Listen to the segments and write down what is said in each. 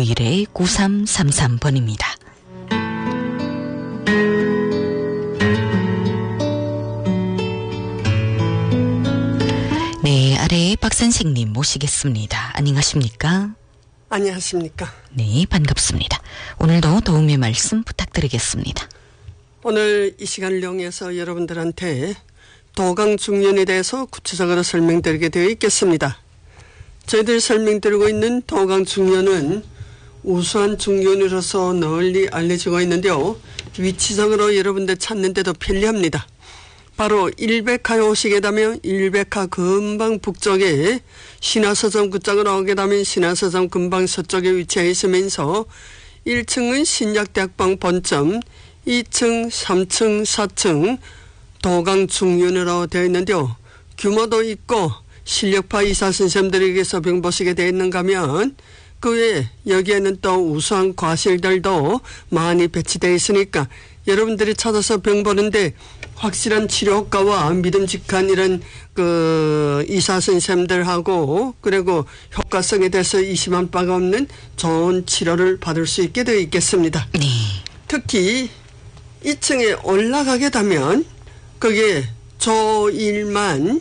010-8251-9333번입니다. 네, 아래에 박선생님 모시겠습니다. 안녕하십니까? 안녕하십니까? 네, 반갑습니다. 오늘도 도움의 말씀 부탁드리겠습니다. 오늘 이 시간을 이용해서 여러분들한테 도강중년에 대해서 구체적으로 설명드리게 되어 있겠습니다. 저희들이 설명드리고 있는 도강중년은 우수한 중년으로서 널리 알려지고 있는데요. 위치적으로 여러분들 찾는 데도 편리합니다. 바로 일백화에 오시게 되면 일백화 금방 북쪽에 신화서점 끝장으로 오게 되면 신화서점 금방 서쪽에 위치해 있으면서 1층은 신약대학방 본점, 2층, 3층, 4층 도강중년으로 되어 있는데요. 규모도 있고 실력파 의사 선생님들에게서 병 보시게 되어 있는가 하면 그 외에 여기에는 또 우수한 과실들도 많이 배치되어 있으니까 여러분들이 찾아서 병 보는데 확실한 치료 효과와 믿음직한 이런 의사 선생님들하고 그리고 효과성에 대해서 의심한 바가 없는 좋은 치료를 받을 수 있게 되어 있겠습니다. 네. 특히 2층에 올라가게 되면 거기에 조일만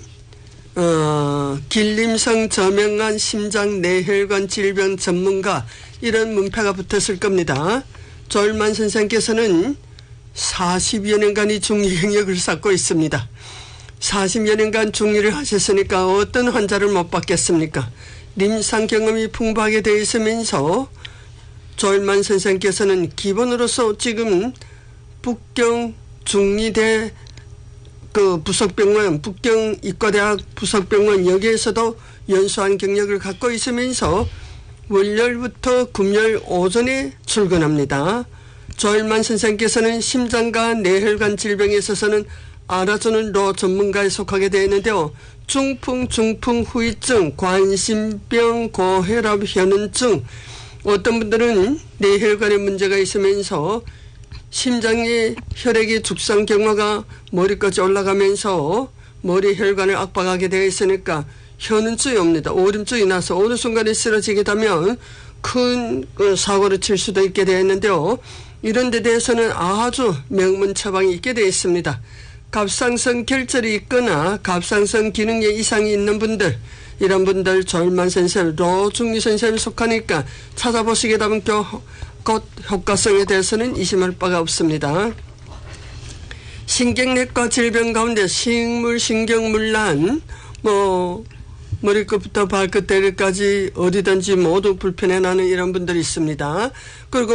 길림성 저명한 심장 내혈관 질병 전문가 이런 문패가 붙었을 겁니다. 조일만 선생께서는 40여 년간의 중위 경력을 쌓고 있습니다. 40여 년간 중위를 하셨으니까 어떤 환자를 못 받겠습니까?臨床경험이 풍부하게 되어 있으면서 조일만 선생께서는 기본으로서 지금 북경 중위대 부속병원, 북경의과대학 부속병원 여기에서도 연수한 경력을 갖고 있으면서 월요일부터 금요일 오전에 출근합니다. 조일만 선생께서는 심장과 뇌혈관 질병에 있어서는 알아주는 로 전문가에 속하게 되어 있는데요. 중풍 후유증, 관심병, 고혈압, 현운증 어떤 분들은 뇌혈관에 문제가 있으면서 심장의 혈액의 죽상 경화가 머리까지 올라가면서 머리 혈관을 압박하게 되어 있으니까 현운증이 옵니다. 오름증이 나서 어느 순간에 쓰러지게 되면 큰 사고를 칠 수도 있게 되어 있는데요. 이런 데 대해서는 아주 명문 처방이 있게 되어 있습니다. 갑상선 결절이 있거나 갑상선 기능에 이상이 있는 분들 이런 분들 조일만 선생, 로중리 선생님이 속하니까 찾아보시게 되면 곧 효과성에 대해서는 의심할 바가 없습니다. 신경내과 질병 가운데 식물, 신경물난, 머리끝부터 발끝 대리까지 어디든지 모두 불편해 나는 이런 분들이 있습니다. 그리고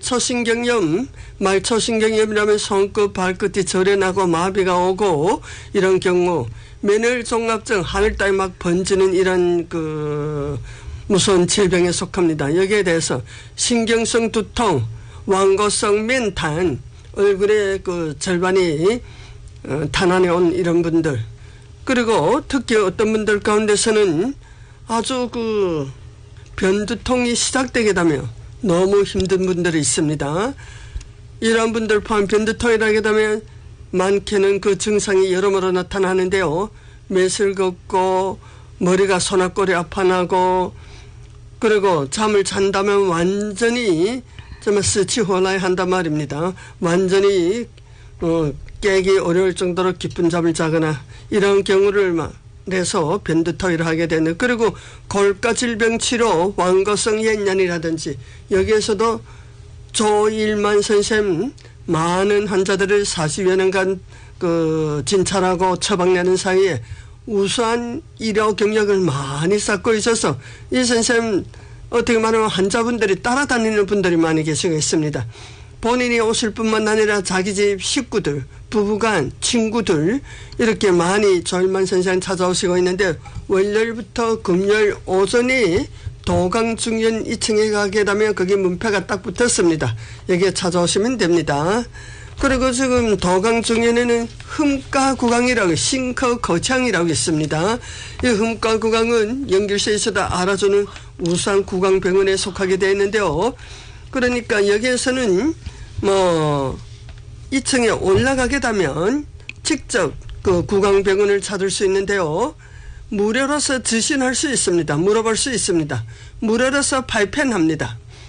말초신경염이라면 손끝, 발끝이 절에 나고 마비가 오고 이런 경우 면역종합증, 하늘 따위 막 번지는 이런 무서운 질병에 속합니다. 여기에 대해서 신경성 두통, 완고성 맨탄, 얼굴에 절반이 탄환해 온 이런 분들, 그리고 특히 어떤 분들 가운데서는 아주 변두통이 시작되게 되면 너무 힘든 분들이 있습니다. 이런 분들 포함 변두통이라게 되면 많게는 그 증상이 여러모로 나타나는데요. 매실 걷고 머리가 손아꼬리 아파나고 그리고 잠을 잔다면 완전히 정말 스치호라이 한단 말입니다. 완전히 깨기 어려울 정도로 깊은 잠을 자거나 이런 경우를 내서 변두통을 하게 되는, 그리고 골가 질병 치료 완고성 옛년이라든지 여기에서도 조일만 선생 많은 환자들을 40여 년간 진찰하고 처방내는 사이에 우수한 의료 경력을 많이 쌓고 있어서 이 선생님 어떻게 말하면 환자분들이 따라다니는 분들이 많이 계시고 있습니다. 본인이 오실 뿐만 아니라 자기 집 식구들, 부부간, 친구들 이렇게 많이 조일만 선생 찾아오시고 있는데 월요일부터 금요일 오전에 도강중년 2층에 가게 되면 거기 문패가 딱 붙었습니다. 여기에 찾아오시면 됩니다. 그리고 지금 도강중년에는 흠가구강이라고 싱커 거창이라고 있습니다. 이 흠가구강은 연결시에서도 알아주는 우수한 구강병원에 속하게 되어 있는데요. 그러니까 여기에서는 2층에 올라가게 되면 직접 그 구강병원을 찾을 수 있는데요. 무료로서 지신할 수 있습니다. 물어볼 수 있습니다. 무료로서 발펜합니다.